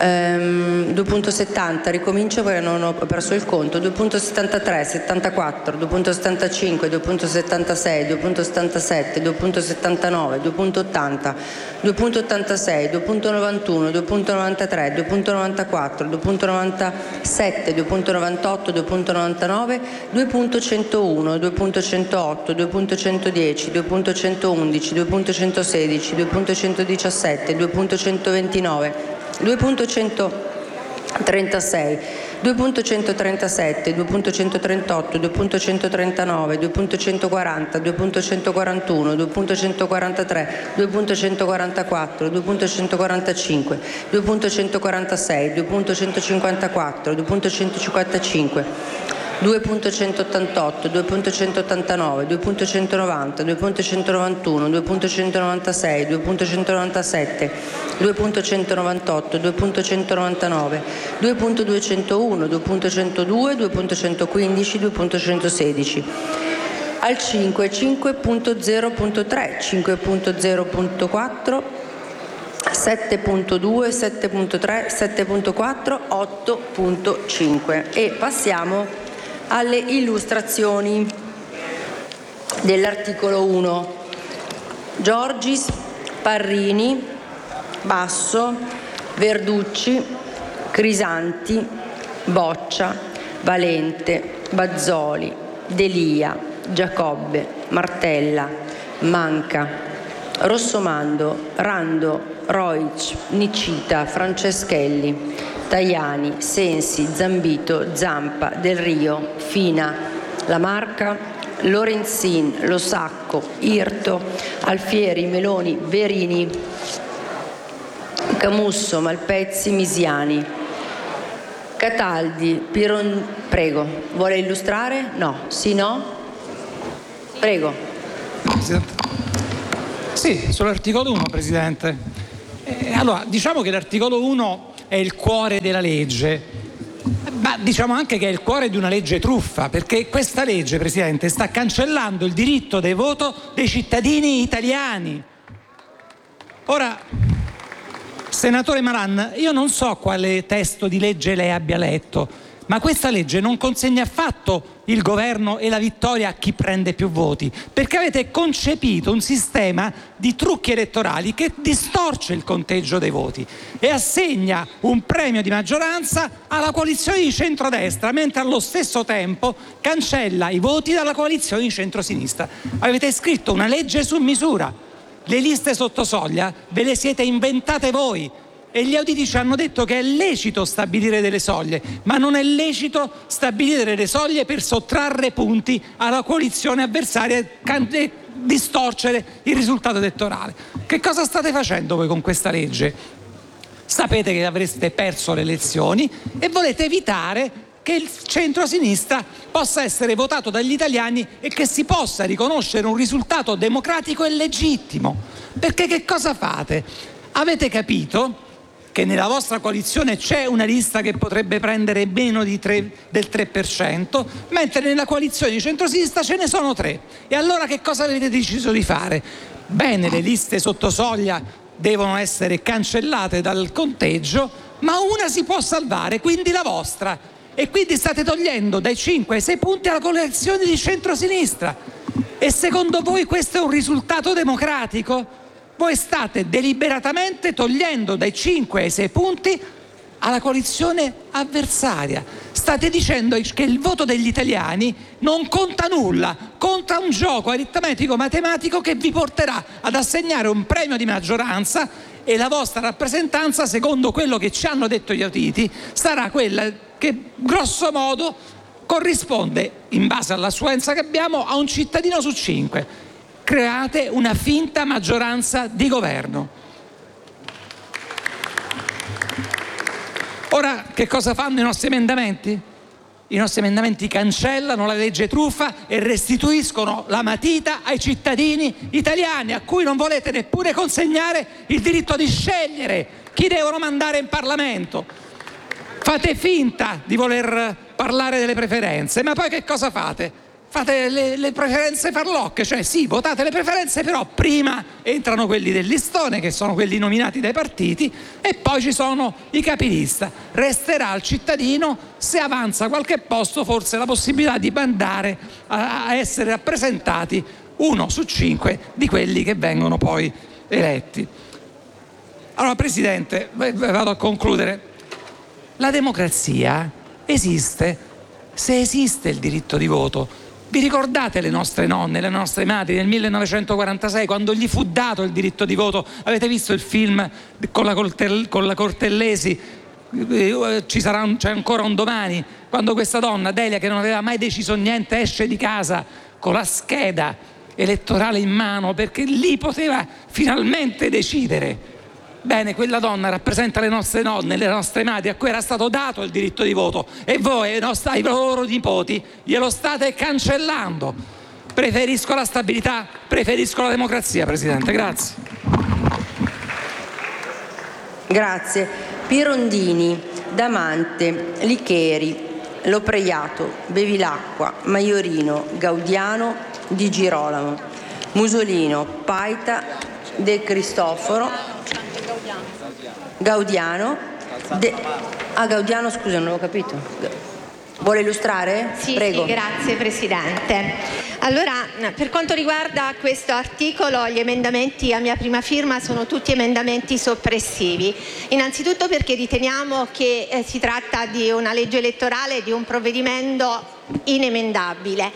2.70, ricomincio perché non ho perso il conto, 2.73, 74, 2.75, 2.76, 2.77, 2.79, 2.80, 2.86, 2.91, 2.93, 2.94, 2.97, 2.98, 2.99, 2.101, 2.108, 2.110, 2.111, 2.116, 2.117, 2.129, 2.136, 2.137, 2.138, 2.139, 2.140, 2.141, 2.143, 2.144, 2.145, 2.146, 2.154, 2.155, 2.188, 2.189, 2.190, 2.191, 2.196, 2.197, 2.198, 2.199, 2.201, 2.102, 2.115, 2.116. Al 5, 5.0.3, 5.0.4, 7.2, 7.3, 7.4, 8.5. E passiamo alle illustrazioni dell'articolo 1. Giorgis, Parrini, Basso, Verducci, Crisanti, Boccia, Valente, Bazzoli, D'Elia, Giacobbe, Martella, Manca, Rossomando, Rando, Roic, Nicita, Franceschelli, Tajani, Sensi, Zambito, Zampa, Del Rio, Fina, Lamarca, Lorenzin, Losacco, Irto, Alfieri, Meloni, Verini, Camusso, Malpezzi, Misiani, Cataldi, prego, vuole illustrare? No, sì, no? Prego. Sì, sull'articolo 1, Presidente. Allora, diciamo che l'articolo 1 è il cuore della legge, ma diciamo anche che è il cuore di una legge truffa, perché questa legge, Presidente, sta cancellando il diritto di voto dei cittadini italiani. Ora, senatore Malan, io non so quale testo di legge lei abbia letto, ma questa legge non consegna affatto il governo e la vittoria a chi prende più voti, perché avete concepito un sistema di trucchi elettorali che distorce il conteggio dei voti e assegna un premio di maggioranza alla coalizione di centrodestra, mentre allo stesso tempo cancella i voti dalla coalizione di centrosinistra. Avete scritto una legge su misura. Le liste sotto soglia ve le siete inventate voi. E gli auditi ci hanno detto che è lecito stabilire delle soglie, ma non è lecito stabilire delle soglie per sottrarre punti alla coalizione avversaria e distorcere il risultato elettorale. Che cosa state facendo voi con questa legge? Sapete che avreste perso le elezioni e volete evitare che il centro-sinistra possa essere votato dagli italiani e che si possa riconoscere un risultato democratico e legittimo. Perché che cosa fate? Avete capito che nella vostra coalizione c'è una lista che potrebbe prendere meno del 3%, mentre nella coalizione di centrosinistra ce ne sono 3. E allora che cosa avete deciso di fare? Bene, le liste sotto soglia devono essere cancellate dal conteggio, ma una si può salvare, quindi la vostra. E quindi state togliendo dai 5 ai 6 punti alla coalizione di centrosinistra. E secondo voi questo è un risultato democratico? Voi state deliberatamente togliendo dai 5 ai 6 punti alla coalizione avversaria. State dicendo che il voto degli italiani non conta nulla, conta un gioco aritmetico-matematico che vi porterà ad assegnare un premio di maggioranza e la vostra rappresentanza, secondo quello che ci hanno detto gli auditi, sarà quella che grosso modo corrisponde, in base all'affluenza che abbiamo, a un cittadino su 5. Create una finta maggioranza di governo. Ora, che cosa fanno i nostri emendamenti? I nostri emendamenti cancellano la legge truffa e restituiscono la matita ai cittadini italiani, a cui non volete neppure consegnare il diritto di scegliere chi devono mandare in Parlamento. Fate finta di voler parlare delle preferenze, ma poi che cosa fate? fate le preferenze farlocche, cioè sì, votate le preferenze, però prima entrano quelli del listone, che sono quelli nominati dai partiti, e poi ci sono i capilista. Resterà al cittadino, se avanza qualche posto, forse la possibilità di andare a essere rappresentati 1 su 5 di quelli che vengono poi eletti. Allora, Presidente, vado a concludere. La democrazia esiste se esiste il diritto di voto. Vi ricordate le nostre nonne, le nostre madri nel 1946, quando gli fu dato il diritto di voto? Avete visto il film con la Cortellesi? C'è ancora un domani, quando questa donna, Delia, che non aveva mai deciso niente, esce di casa con la scheda elettorale in mano, perché lì poteva finalmente decidere. Bene, quella donna rappresenta le nostre nonne, le nostre madri, a cui era stato dato il diritto di voto, e voi ai loro nipoti glielo state cancellando. Preferisco la stabilità, preferisco la democrazia, Presidente. Grazie. Grazie. Pirondini, Damante, Licheri, Lopreiato, Bevilacqua, Maiorino, Gaudiano, Di Girolamo, Musolino, Paita, De Cristoforo, Gaudiano. Gaudiano, scusa, non ho capito. Vuole illustrare? Sì, prego. Sì, grazie Presidente. Allora, per quanto riguarda questo articolo, gli emendamenti a mia prima firma sono tutti emendamenti soppressivi. Innanzitutto perché riteniamo che si tratta di una legge elettorale, di un provvedimento inemendabile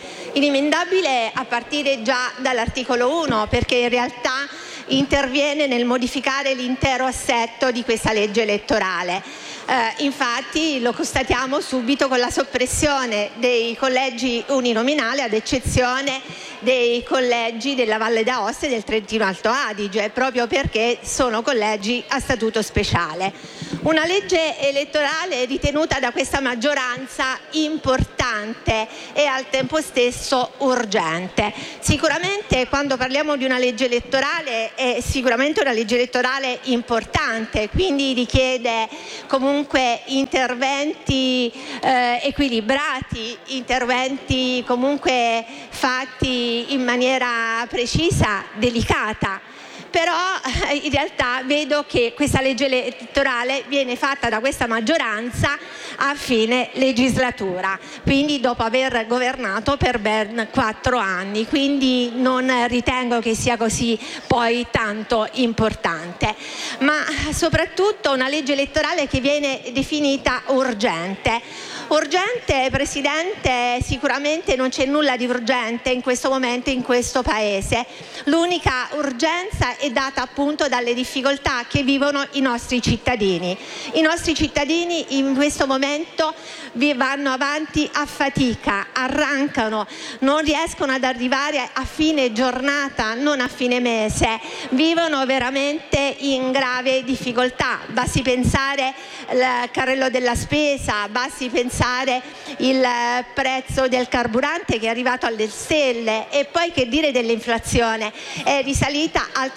a partire già dall'articolo 1, perché in realtà interviene nel modificare l'intero assetto di questa legge elettorale. Infatti lo constatiamo subito con la soppressione dei collegi uninominali, ad eccezione dei collegi della Valle d'Aosta e del Trentino Alto Adige, proprio perché sono collegi a statuto speciale. Una legge elettorale ritenuta da questa maggioranza importante e al tempo stesso urgente. Sicuramente quando parliamo di una legge elettorale è sicuramente una legge elettorale importante, quindi richiede comunque interventi equilibrati, interventi comunque fatti in maniera precisa, delicata. Però in realtà vedo che questa legge elettorale viene fatta da questa maggioranza a fine legislatura, quindi dopo aver governato per ben 4 anni, quindi non ritengo che sia così poi tanto importante, ma soprattutto una legge elettorale che viene definita urgente. Urgente, Presidente, sicuramente non c'è nulla di urgente in questo momento in questo Paese. L'unica urgenza è data appunto dalle difficoltà che vivono i nostri cittadini. I nostri cittadini in questo momento vanno avanti a fatica, arrancano, non riescono ad arrivare a fine giornata, non a fine mese, vivono veramente in grave difficoltà. Basti pensare al carrello della spesa, basti pensare il prezzo del carburante che è arrivato alle stelle, e poi che dire dell'inflazione, è risalita al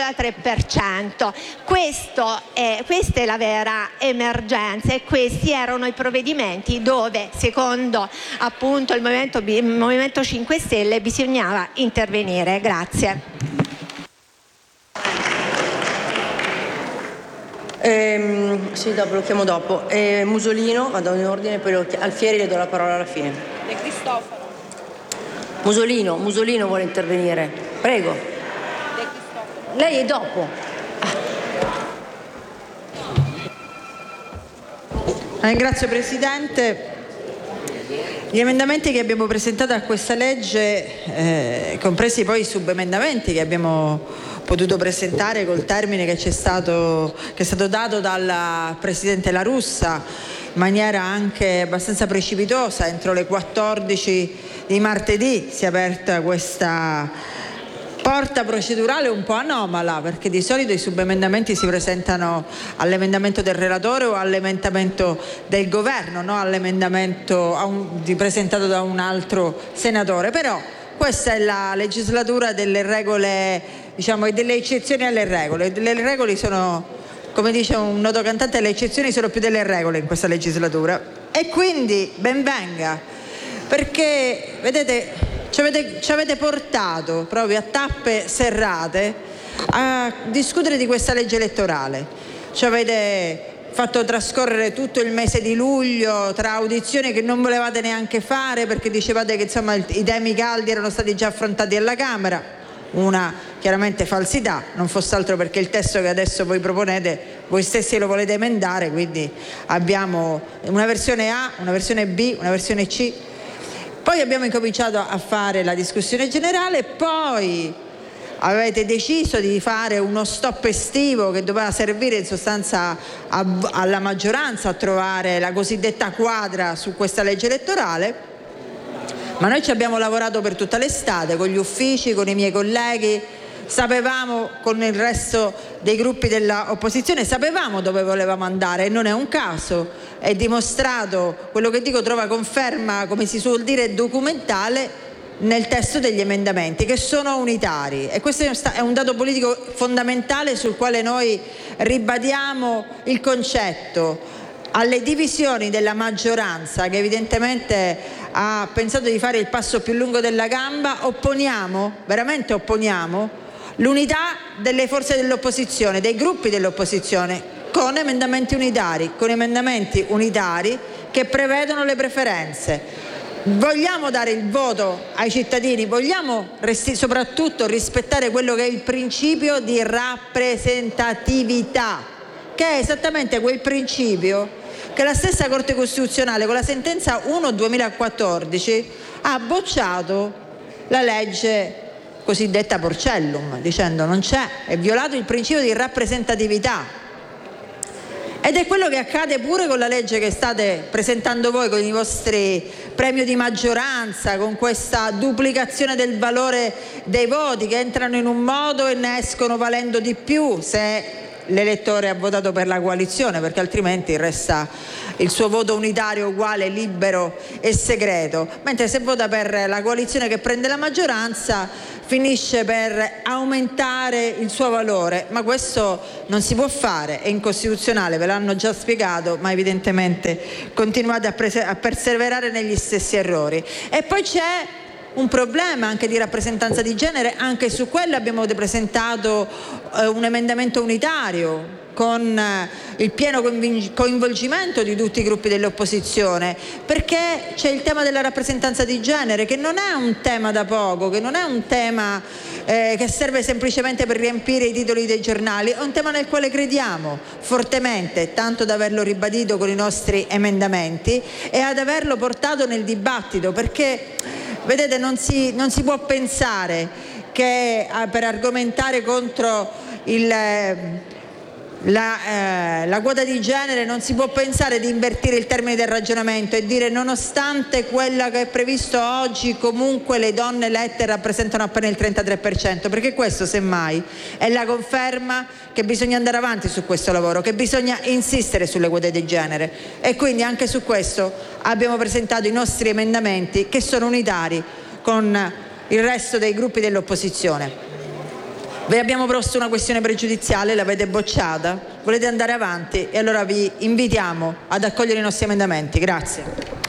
3,3%. Questa è la vera emergenza, e questi erano i provvedimenti dove, secondo appunto il Movimento 5 Stelle, bisognava intervenire. Grazie. Sì, dopo lo chiamo dopo. Musolino, vado in ordine, poi Alfieri le do la parola alla fine. De Cristoforo. Musolino vuole intervenire. Prego. De Cristoforo. Lei è dopo. Ringrazio Presidente. Gli emendamenti che abbiamo presentato a questa legge, compresi poi i subemendamenti che abbiamo potuto presentare col termine che è stato dato dal Presidente La Russa in maniera anche abbastanza precipitosa, entro le 14 di martedì si è aperta questa porta procedurale un po' anomala, perché di solito i subemendamenti si presentano all'emendamento del relatore o all'emendamento del governo, no? All'emendamento presentato da un altro senatore. Però questa è la legislatura delle regole, diciamo, e delle eccezioni alle regole. Le regole sono, come dice un noto cantante, le eccezioni sono più delle regole in questa legislatura, e quindi ben venga, perché vedete, ci avete portato proprio a tappe serrate a discutere di questa legge elettorale. Ci avete fatto trascorrere tutto il mese di luglio tra audizioni che non volevate neanche fare perché dicevate che insomma i temi caldi erano stati già affrontati alla Camera, una chiaramente falsità, non fosse altro perché il testo che adesso voi proponete voi stessi lo volete emendare, quindi abbiamo una versione A, una versione B, una versione C. Poi abbiamo incominciato a fare la discussione generale, poi avete deciso di fare uno stop estivo che doveva servire in sostanza alla maggioranza a trovare la cosiddetta quadra su questa legge elettorale, ma noi ci abbiamo lavorato per tutta l'estate con gli uffici, con i miei colleghi, sapevamo, con il resto dei gruppi dell'opposizione, sapevamo dove volevamo andare e non è un caso, è dimostrato, quello che dico trova conferma, come si suol dire, documentale nel testo degli emendamenti che sono unitari, e questo è un dato politico fondamentale sul quale noi ribadiamo il concetto. Alle divisioni della maggioranza che evidentemente ha pensato di fare il passo più lungo della gamba veramente opponiamo l'unità delle forze dell'opposizione, dei gruppi dell'opposizione, con emendamenti unitari che prevedono le preferenze. Vogliamo dare il voto ai cittadini, vogliamo soprattutto rispettare quello che è il principio di rappresentatività, che è esattamente quel principio che la stessa Corte Costituzionale con la sentenza 1/2014 ha bocciato la legge cosiddetta Porcellum, dicendo non c'è, è violato il principio di rappresentatività. Ed è quello che accade pure con la legge che state presentando voi, con i vostri premio di maggioranza, con questa duplicazione del valore dei voti che entrano in un modo e ne escono valendo di più se l'elettore ha votato per la coalizione, perché altrimenti resta il suo voto unitario uguale, libero e segreto, mentre se vota per la coalizione che prende la maggioranza finisce per aumentare il suo valore. Ma questo non si può fare, è incostituzionale, ve l'hanno già spiegato, ma evidentemente continuate a perseverare negli stessi errori. E poi c'è un problema anche di rappresentanza di genere, anche su quello abbiamo presentato un emendamento unitario con il pieno coinvolgimento di tutti i gruppi dell'opposizione, perché c'è il tema della rappresentanza di genere, che non è un tema da poco, che non è un tema che serve semplicemente per riempire i titoli dei giornali, è un tema nel quale crediamo fortemente, tanto da averlo ribadito con i nostri emendamenti e ad averlo portato nel dibattito, perché vedete, non si può pensare che per argomentare contro la quota di genere non si può pensare di invertire il termine del ragionamento e dire nonostante quella che è previsto oggi comunque le donne elette rappresentano appena il 33%, perché questo semmai è la conferma che bisogna andare avanti su questo lavoro, che bisogna insistere sulle quote di genere, e quindi anche su questo abbiamo presentato i nostri emendamenti che sono unitari con il resto dei gruppi dell'opposizione. Vi abbiamo posto una questione pregiudiziale, l'avete bocciata, volete andare avanti e allora vi invitiamo ad accogliere i nostri emendamenti. Grazie.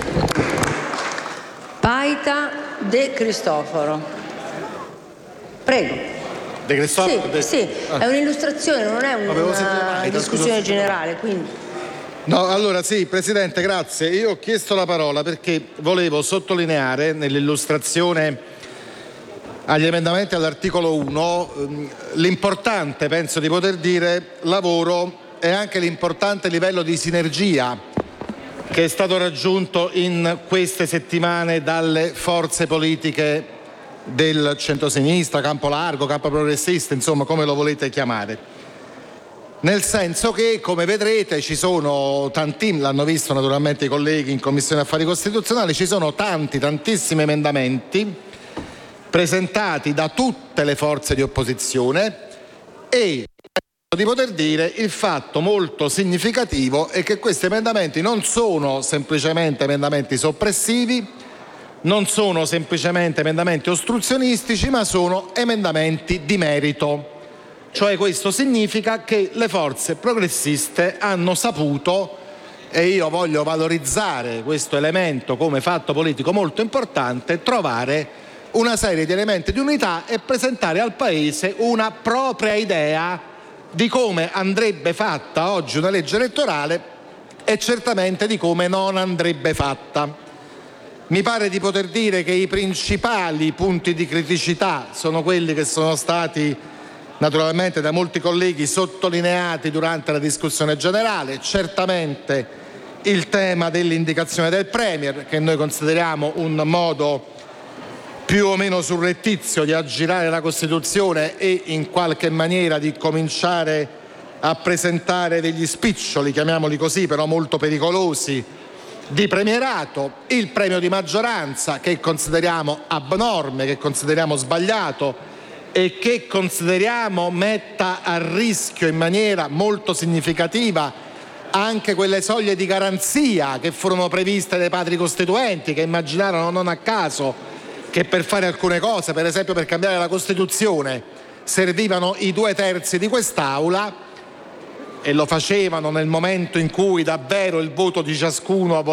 Paita De Cristofaro. Prego. De Cristofaro? Sì, è un'illustrazione, non è una discussione generale, quindi. No, allora sì, Presidente, grazie. Io ho chiesto la parola perché volevo sottolineare nell'illustrazione agli emendamenti all'articolo 1 l'importante, penso di poter dire, lavoro e anche l'importante livello di sinergia che è stato raggiunto in queste settimane dalle forze politiche del centrosinistra, campo largo, campo progressista, insomma come lo volete chiamare. Nel senso che, come vedrete, ci sono l'hanno visto naturalmente i colleghi in Commissione Affari Costituzionali, ci sono tantissimi emendamenti presentati da tutte le forze di opposizione e di poter dire il fatto molto significativo è che questi emendamenti non sono semplicemente emendamenti soppressivi, non sono semplicemente emendamenti ostruzionistici, ma sono emendamenti di merito. Cioè questo significa che le forze progressiste hanno saputo, e io voglio valorizzare questo elemento come fatto politico molto importante, trovare una serie di elementi di unità e presentare al Paese una propria idea di come andrebbe fatta oggi una legge elettorale e certamente di come non andrebbe fatta. Mi pare di poter dire che i principali punti di criticità sono quelli che sono stati naturalmente da molti colleghi sottolineati durante la discussione generale. Certamente il tema dell'indicazione del Premier, che noi consideriamo un modo più o meno surrettizio di aggirare la Costituzione e in qualche maniera di cominciare a presentare degli spiccioli, chiamiamoli così, però molto pericolosi, di premierato. Il premio di maggioranza, che consideriamo abnorme, che consideriamo sbagliato e che consideriamo metta a rischio in maniera molto significativa anche quelle soglie di garanzia che furono previste dai padri costituenti, che immaginarono non a caso che per fare alcune cose, per esempio per cambiare la Costituzione, servivano i 2/3 di quest'Aula, e lo facevano nel momento in cui davvero il voto di ciascuno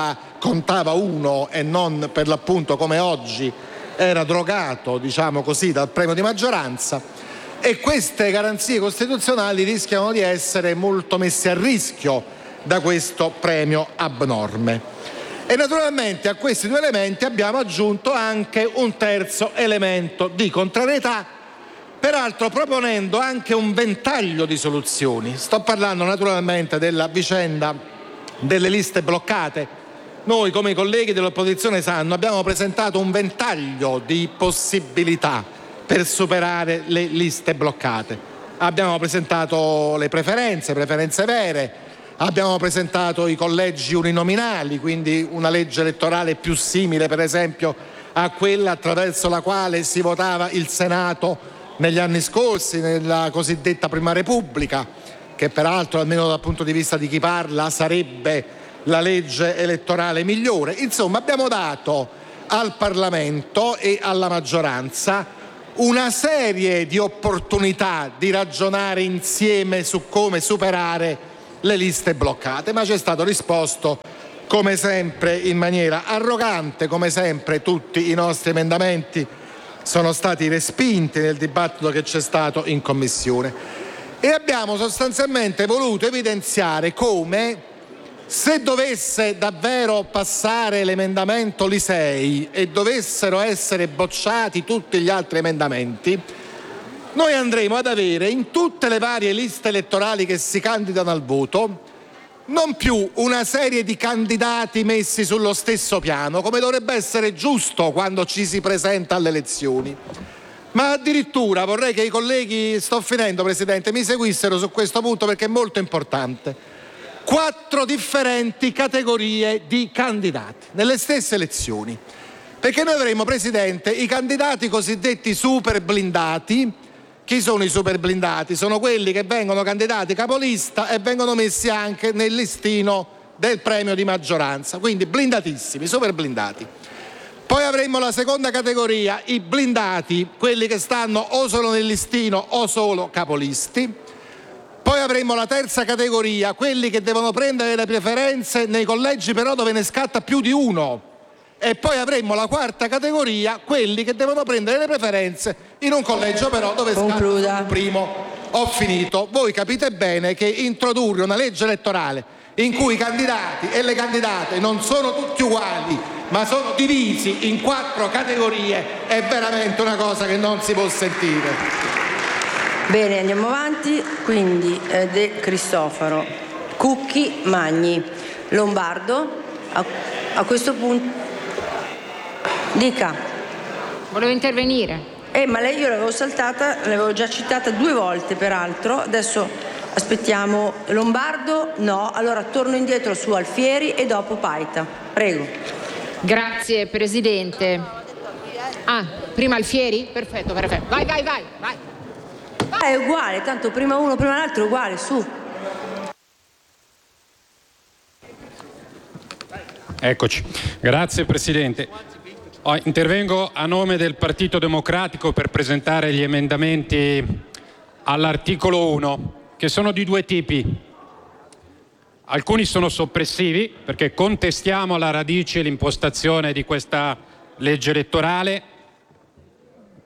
contava uno e non per l'appunto come oggi era drogato, diciamo così, dal premio di maggioranza. E queste garanzie costituzionali rischiano di essere molto messe a rischio da questo premio abnorme. E naturalmente a questi due elementi abbiamo aggiunto anche un terzo elemento di contrarietà, peraltro proponendo anche un ventaglio di soluzioni. Sto parlando naturalmente della vicenda delle liste bloccate. Noi, come i colleghi dell'opposizione sanno, abbiamo presentato un ventaglio di possibilità per superare le liste bloccate. Abbiamo presentato le preferenze vere, abbiamo presentato i collegi uninominali, quindi una legge elettorale più simile per esempio a quella attraverso la quale si votava il Senato negli anni scorsi, nella cosiddetta Prima Repubblica, che peraltro almeno dal punto di vista di chi parla sarebbe la legge elettorale migliore. Insomma, abbiamo dato al Parlamento e alla maggioranza una serie di opportunità di ragionare insieme su come superare le liste bloccate, ma ci è stato risposto come sempre in maniera arrogante. Come sempre tutti i nostri emendamenti sono stati respinti nel dibattito che c'è stato in Commissione, e abbiamo sostanzialmente voluto evidenziare come, se dovesse davvero passare l'emendamento Lisei e dovessero essere bocciati tutti gli altri emendamenti, noi andremo ad avere in tutte le varie liste elettorali che si candidano al voto non più una serie di candidati messi sullo stesso piano, come dovrebbe essere giusto quando ci si presenta alle elezioni, ma addirittura, vorrei che i colleghi, sto finendo Presidente, mi seguissero su questo punto perché è molto importante, 4 differenti categorie di candidati nelle stesse elezioni. Perché noi avremo, Presidente, i candidati cosiddetti super blindati. Chi sono i super blindati? Sono quelli che vengono candidati capolista e vengono messi anche nel listino del premio di maggioranza, quindi blindatissimi, super blindati. Poi avremo la seconda categoria, i blindati, quelli che stanno o solo nel listino o solo capolisti. Poi avremo la terza categoria, quelli che devono prendere le preferenze nei collegi però dove ne scatta più di uno. E poi avremo la quarta categoria, quelli che devono prendere le preferenze in un collegio però dove scatta il primo. Ho finito. Voi capite bene che introdurre una legge elettorale in cui i candidati e le candidate non sono tutti uguali, ma sono divisi in 4 categorie, è veramente una cosa che non si può sentire. Bene, andiamo avanti. Quindi De Cristofaro, Cucchi, Magni, Lombardo. A questo punto dica. Volevo intervenire. Ma lei io l'avevo saltata, l'avevo già citata 2 volte peraltro. Adesso aspettiamo Lombardo, no, allora torno indietro su Alfieri e dopo Paita. Prego. Grazie Presidente. Prima Alfieri? Perfetto. Vai. È uguale, tanto prima uno, prima l'altro è uguale, su. Eccoci. Grazie Presidente. Intervengo a nome del Partito Democratico per presentare gli emendamenti all'articolo 1, che sono di 2 tipi. Alcuni sono soppressivi, perché contestiamo alla radice l'impostazione di questa legge elettorale,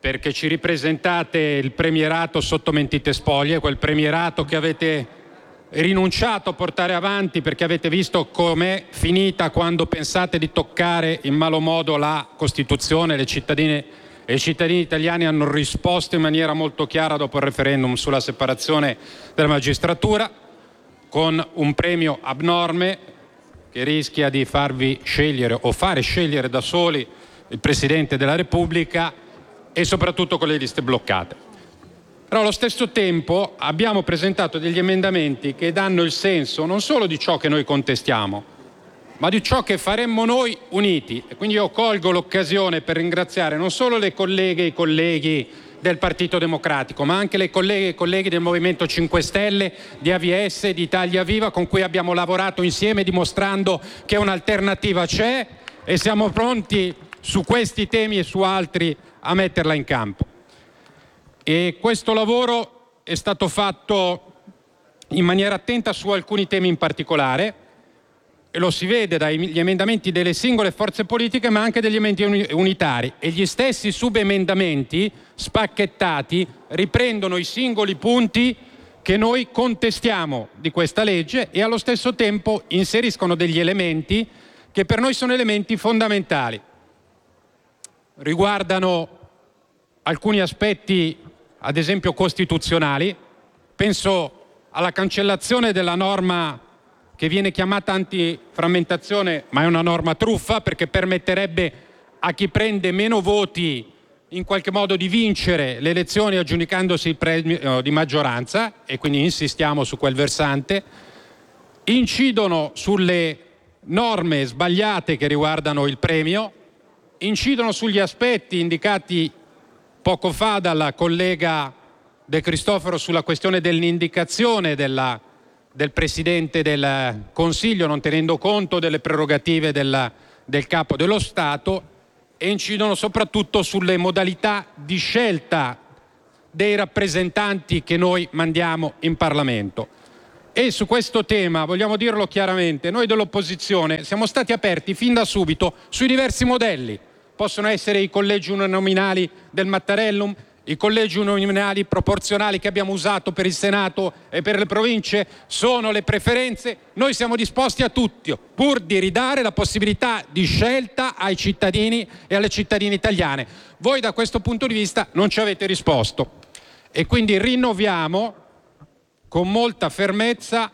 perché ci ripresentate il premierato sotto mentite spoglie, quel premierato che avete rinunciato a portare avanti perché avete visto com'è finita quando pensate di toccare in malo modo la Costituzione. Le cittadine e i cittadini italiani hanno risposto in maniera molto chiara dopo il referendum sulla separazione della magistratura, con un premio abnorme che rischia di farvi scegliere o fare scegliere da soli il Presidente della Repubblica, e soprattutto con le liste bloccate. Però allo stesso tempo abbiamo presentato degli emendamenti che danno il senso non solo di ciò che noi contestiamo, ma di ciò che faremmo noi uniti. E quindi io colgo l'occasione per ringraziare non solo le colleghe e i colleghi del Partito Democratico, ma anche le colleghe e i colleghi del Movimento 5 Stelle, di AVS, di Italia Viva, con cui abbiamo lavorato insieme dimostrando che un'alternativa c'è e siamo pronti su questi temi e su altri a metterla in campo. E questo lavoro è stato fatto in maniera attenta su alcuni temi in particolare, e lo si vede dagli emendamenti delle singole forze politiche, ma anche degli emendamenti unitari, e gli stessi subemendamenti spacchettati riprendono i singoli punti che noi contestiamo di questa legge e allo stesso tempo inseriscono degli elementi che per noi sono elementi fondamentali. Riguardano alcuni aspetti, ad esempio costituzionali. Penso alla cancellazione della norma che viene chiamata antiframmentazione, ma è una norma truffa, perché permetterebbe a chi prende meno voti in qualche modo di vincere le elezioni aggiudicandosi il premio di maggioranza, e quindi insistiamo su quel versante. Incidono sulle norme sbagliate che riguardano il premio, incidono sugli aspetti indicati poco fa dalla collega De Cristofaro sulla questione dell'indicazione del Presidente del Consiglio, non tenendo conto delle prerogative del Capo dello Stato, e incidono soprattutto sulle modalità di scelta dei rappresentanti che noi mandiamo in Parlamento. E su questo tema, vogliamo dirlo chiaramente, noi dell'opposizione siamo stati aperti fin da subito sui diversi modelli. Possono essere i collegi uninominali del Mattarellum, i collegi uninominali proporzionali che abbiamo usato per il Senato e per le province, sono le preferenze. Noi siamo disposti a tutto, pur di ridare la possibilità di scelta ai cittadini e alle cittadine italiane. Voi da questo punto di vista non ci avete risposto, e quindi rinnoviamo con molta fermezza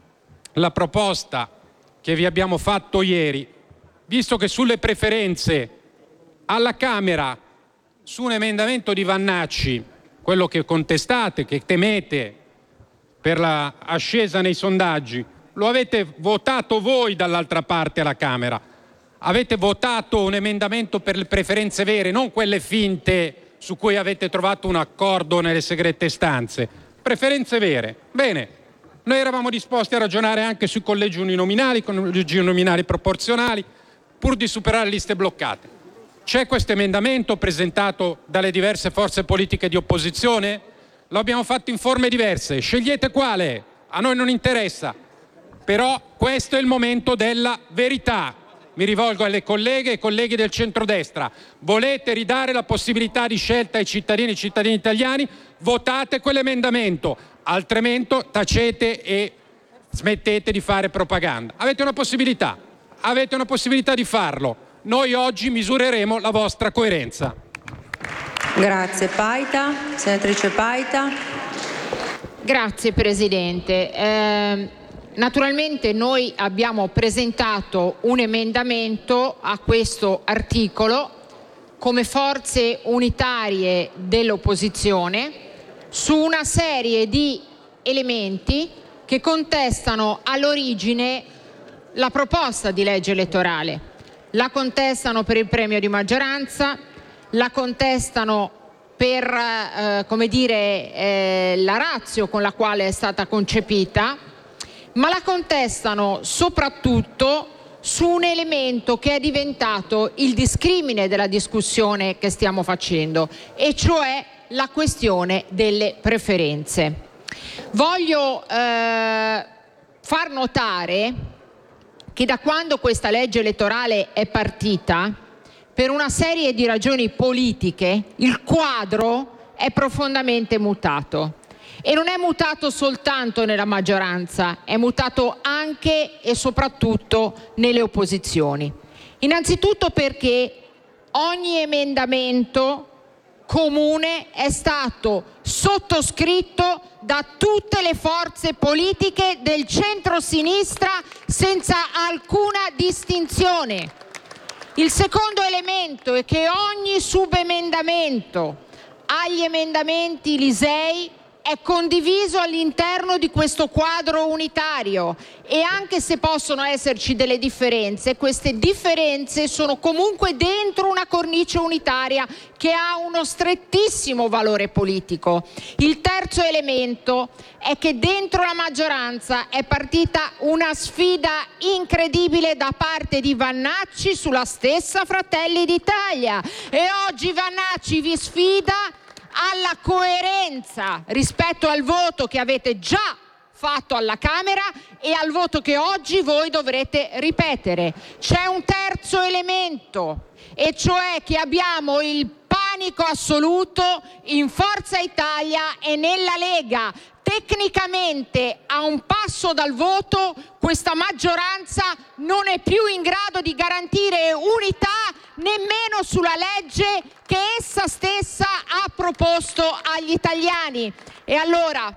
la proposta che vi abbiamo fatto ieri, visto che sulle preferenze alla Camera, su un emendamento di Vannacci, quello che contestate, che temete per la ascesa nei sondaggi, lo avete votato voi dall'altra parte alla Camera. Avete votato un emendamento per le preferenze vere, non quelle finte su cui avete trovato un accordo nelle segrete stanze. Preferenze vere. Bene, noi eravamo disposti a ragionare anche sui collegi uninominali, collegi uninominali proporzionali, pur di superare liste bloccate. C'è questo emendamento presentato dalle diverse forze politiche di opposizione? Lo abbiamo fatto in forme diverse, scegliete quale, a noi non interessa, però questo è il momento della verità. Mi rivolgo alle colleghe e ai colleghi del centrodestra: volete ridare la possibilità di scelta ai cittadini e cittadini italiani? Votate quell'emendamento, altrimenti tacete e smettete di fare propaganda. Avete una possibilità di farlo. Noi oggi misureremo la vostra coerenza. Grazie. Paita, senatrice Paita. Grazie Presidente. Naturalmente noi abbiamo presentato un emendamento a questo articolo come forze unitarie dell'opposizione su una serie di elementi che contestano all'origine la proposta di legge elettorale. La contestano per il premio di maggioranza, la contestano per la ratio con la quale è stata concepita, ma la contestano soprattutto su un elemento che è diventato il discrimine della discussione che stiamo facendo, e cioè la questione delle preferenze. Voglio far notare che da quando questa legge elettorale è partita, per una serie di ragioni politiche, il quadro è profondamente mutato. E non è mutato soltanto nella maggioranza, è mutato anche e soprattutto nelle opposizioni. Innanzitutto perché ogni emendamento comune è stato sottoscritto da tutte le forze politiche del centro-sinistra senza alcuna distinzione. Il secondo elemento è che ogni subemendamento agli emendamenti Lisei è condiviso all'interno di questo quadro unitario, e anche se possono esserci delle differenze, queste differenze sono comunque dentro una cornice unitaria che ha uno strettissimo valore politico. Il terzo elemento è che dentro la maggioranza è partita una sfida incredibile da parte di Vannacci sulla stessa Fratelli d'Italia, e oggi Vannacci vi sfida alla coerenza rispetto al voto che avete già fatto alla Camera e al voto che oggi voi dovrete ripetere. C'è un terzo elemento, e cioè che abbiamo il panico assoluto in Forza Italia e nella Lega. Tecnicamente, a un passo dal voto, questa maggioranza non è più in grado di garantire unità nemmeno sulla legge che essa stessa ha proposto agli italiani. E allora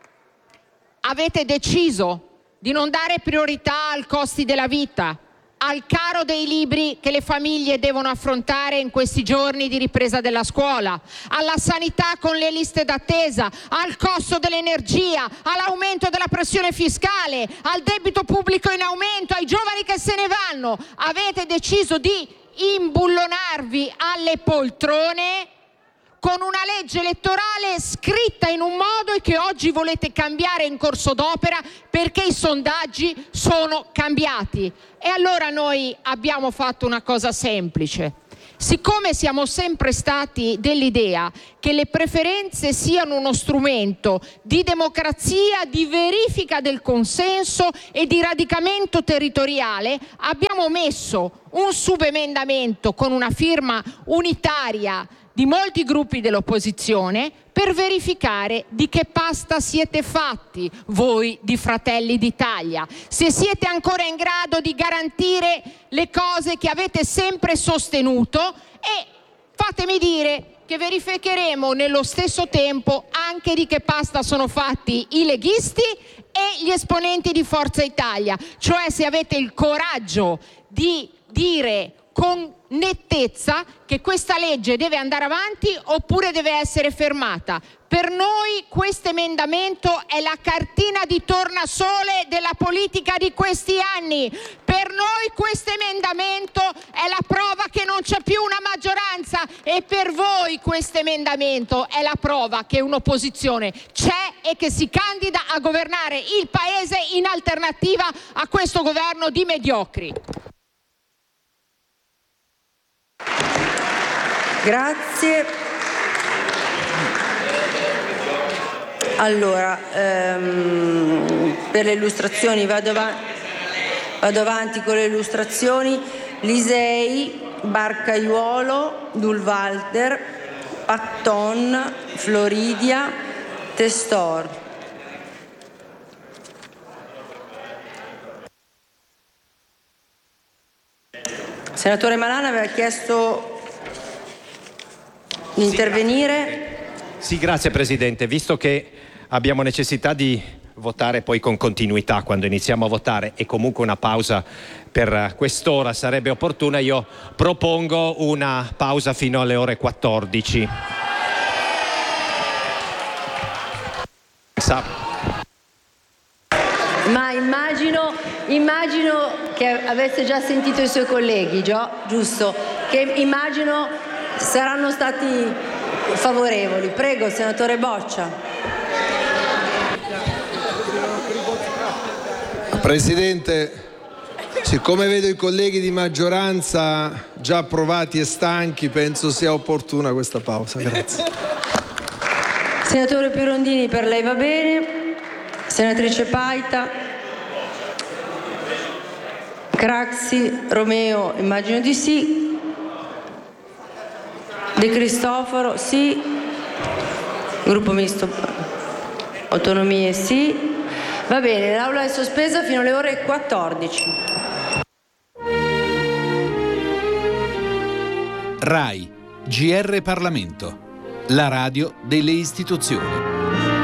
avete deciso di non dare priorità ai costi della vita, al caro dei libri che le famiglie devono affrontare in questi giorni di ripresa della scuola, alla sanità con le liste d'attesa, al costo dell'energia, all'aumento della pressione fiscale, al debito pubblico in aumento, ai giovani che se ne vanno. Avete deciso di imbullonarvi alle poltrone con una legge elettorale scritta in un modo e che oggi volete cambiare in corso d'opera perché i sondaggi sono cambiati. E allora noi abbiamo fatto una cosa semplice. Siccome siamo sempre stati dell'idea che le preferenze siano uno strumento di democrazia, di verifica del consenso e di radicamento territoriale, abbiamo messo un subemendamento con una firma unitaria di molti gruppi dell'opposizione per verificare di che pasta siete fatti voi di Fratelli d'Italia, se siete ancora in grado di garantire le cose che avete sempre sostenuto, e fatemi dire che verificheremo nello stesso tempo anche di che pasta sono fatti i leghisti e gli esponenti di Forza Italia, cioè se avete il coraggio di dire con nettezza che questa legge deve andare avanti oppure deve essere fermata. Per noi questo emendamento è la cartina di tornasole della politica di questi anni. Per noi questo emendamento è la prova che non c'è più una maggioranza, e per voi questo emendamento è la prova che un'opposizione c'è e che si candida a governare il Paese in alternativa a questo governo di mediocri. Grazie. Allora, per le illustrazioni vado avanti con le illustrazioni. Lisei, Barcaiuolo, Dulwalder, Patton, Floridia, Testor. Senatore Malan aveva chiesto di intervenire. Sì, grazie Presidente. Visto che abbiamo necessità di votare poi con continuità quando iniziamo a votare, e comunque una pausa per quest'ora sarebbe opportuna, io propongo una pausa fino alle ore 14. Ma immagino che avesse già sentito i suoi colleghi, giusto? Che immagino saranno stati favorevoli. Prego, senatore Boccia. Presidente, siccome vedo i colleghi di maggioranza già provati e stanchi, penso sia opportuna questa pausa. Grazie. Senatore Pirondini, per lei va bene. Senatrice Paita. Craxi, Romeo, immagino di sì. De Cristofaro sì, gruppo misto autonomie sì. Va bene, l'aula è sospesa fino alle ore 14. RAI, GR Parlamento, la radio delle istituzioni.